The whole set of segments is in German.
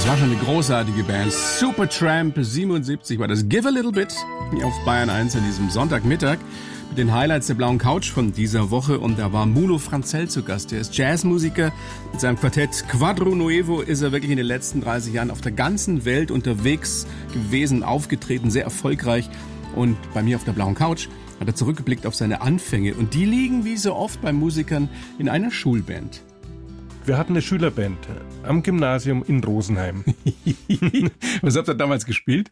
war schon eine großartige Band. Supertramp 77 war das. Give a Little Bit hier auf Bayern 1 an diesem Sonntagmittag mit den Highlights der blauen Couch von dieser Woche. Und da war Mulo Franzell zu Gast. Der ist Jazzmusiker. Mit seinem Quartett Quadro Nuevo ist er wirklich in den letzten 30 Jahren auf der ganzen Welt unterwegs gewesen, aufgetreten, sehr erfolgreich. Und bei mir auf der blauen Couch hat er zurückgeblickt auf seine Anfänge. Und die liegen wie so oft bei Musikern in einer Schulband. Wir hatten eine Schülerband am Gymnasium in Rosenheim. Was habt ihr damals gespielt?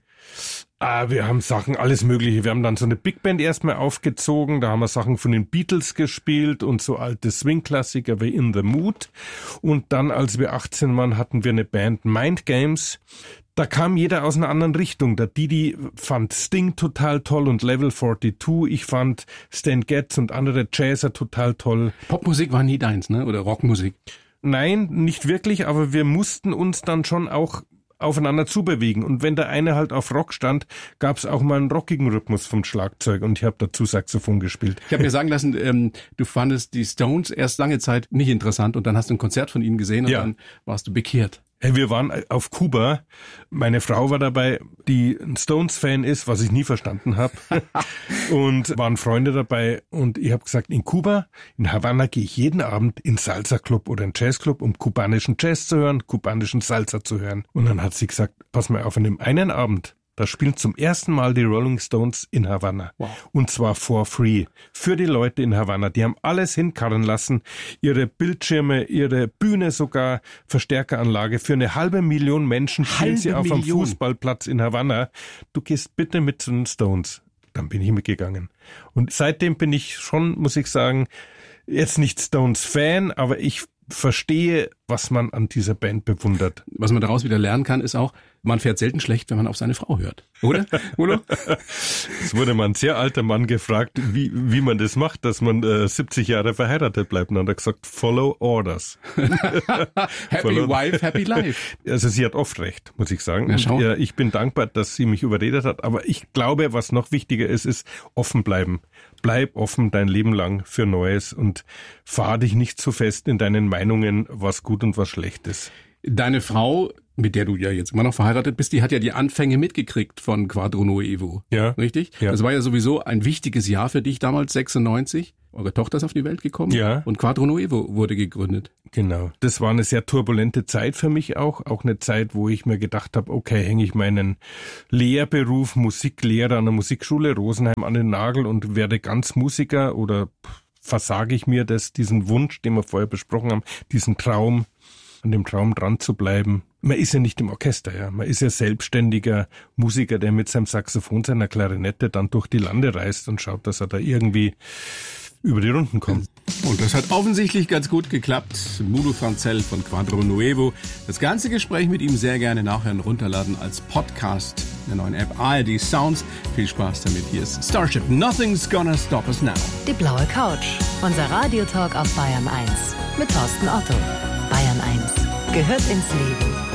Wir haben Sachen, alles Mögliche. Wir haben dann so eine Big Band erstmal aufgezogen. Da haben wir Sachen von den Beatles gespielt und so alte Swing-Klassiker wie In the Mood. Und dann, als wir 18 waren, hatten wir eine Band, Mind Games. Da kam jeder aus einer anderen Richtung. Der Didi fand Sting total toll und Level 42. Ich fand Stan Getz und andere Jazzer total toll. Popmusik war nie deins, ne? Oder Rockmusik? Nein, nicht wirklich, aber wir mussten uns dann schon auch aufeinander zubewegen. Und wenn der eine halt auf Rock stand, gab es auch mal einen rockigen Rhythmus vom Schlagzeug und ich habe dazu Saxophon gespielt. Ich habe mir sagen lassen, du fandest die Stones erst lange Zeit nicht interessant und dann hast du ein Konzert von ihnen gesehen und dann warst du bekehrt. Hey, wir waren auf Kuba. Meine Frau war dabei, die ein Stones-Fan ist, was ich nie verstanden habe. Und waren Freunde dabei. Und ich habe gesagt, in Kuba, in Havanna, gehe ich jeden Abend in Salsa-Club oder in Jazz-Club, um kubanischen Jazz zu hören, kubanischen Salsa zu hören. Und dann hat sie gesagt, pass mal auf, an dem einen Abend, da spielen zum ersten Mal die Rolling Stones in Havanna. Wow. Und zwar for free. Für die Leute in Havanna. Die haben alles hinkarren lassen. Ihre Bildschirme, ihre Bühne sogar, Verstärkeranlage. Für 500.000 Menschen spielen sie auf einem Fußballplatz in Havanna. Du gehst bitte mit zu den Stones. Dann bin ich mitgegangen. Und seitdem bin ich schon, muss ich sagen, jetzt nicht Stones-Fan, aber ich verstehe, was man an dieser Band bewundert. Was man daraus wieder lernen kann, ist auch, man fährt selten schlecht, wenn man auf seine Frau hört. Oder? Oder? Es wurde mal ein sehr alter Mann gefragt, wie man das macht, dass man 70 Jahre verheiratet bleibt. Und dann hat er gesagt, follow orders. Happy wife, happy life. Also sie hat oft recht, muss ich sagen. Ja, und, ich bin dankbar, dass sie mich überredet hat. Aber ich glaube, was noch wichtiger ist offen bleiben. Bleib offen dein Leben lang für Neues und fahr dich nicht zu fest in deinen Meinungen, was gut und was schlecht ist. Deine Frau, mit der du ja jetzt immer noch verheiratet bist, die hat ja die Anfänge mitgekriegt von Quadro Nuevo. Ja. Richtig? Ja. Das war ja sowieso ein wichtiges Jahr für dich damals, 96. Eure Tochter ist auf die Welt gekommen. Ja. Und Quadro Nuevo wurde gegründet. Genau. Das war eine sehr turbulente Zeit für mich auch. Auch eine Zeit, wo ich mir gedacht habe, okay, hänge ich meinen Lehrberuf Musiklehrer an der Musikschule Rosenheim an den Nagel und werde ganz Musiker oder versage ich mir diesen Wunsch, den wir vorher besprochen haben, diesen Traum, an dem Traum dran zu bleiben. Man ist ja nicht im Orchester, ja. Man ist ja selbstständiger Musiker, der mit seinem Saxophon, seiner Klarinette dann durch die Lande reist und schaut, dass er da irgendwie über die Runden kommt. Und das hat offensichtlich ganz gut geklappt. Mulo Franzell von Quadro Nuevo. Das ganze Gespräch mit ihm sehr gerne nachher runterladen als Podcast in der neuen App ARD Sounds. Viel Spaß damit. Hier ist Starship. Nothing's gonna stop us now. Die blaue Couch. Unser Radiotalk auf Bayern 1. Mit Thorsten Otto. Bayern 1 gehört ins Leben.